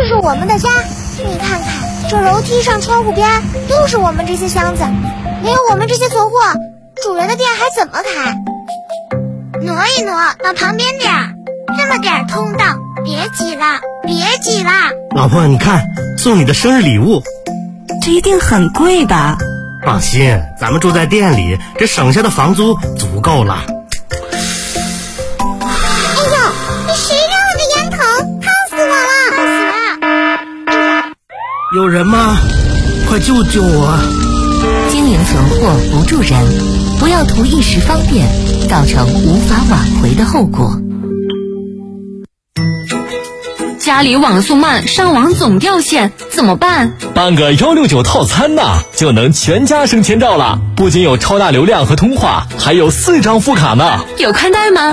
就是我们的家。你看看，这楼梯上、窗户边都是我们这些箱子，没有我们这些存货，主人的店还怎么开？ 挪一挪，往旁边点儿，这么点儿通道，别挤了，别挤了。 老婆，你看，送你的生日礼物。 这一定很贵吧？ 放心，咱们住在店里，这省下的房租足够了。 哎呦，你谁让我的烟头？烫死我了！ 有人吗？快救救我！ 经营存货不助人，不要图一时方便，造成无法挽回的后果。 家里网速慢，上网总掉线，怎么办？ 办个169套餐呐，就能全家省钱照了。不仅有超大流量和通话，还有4张副卡呢。 有宽带吗？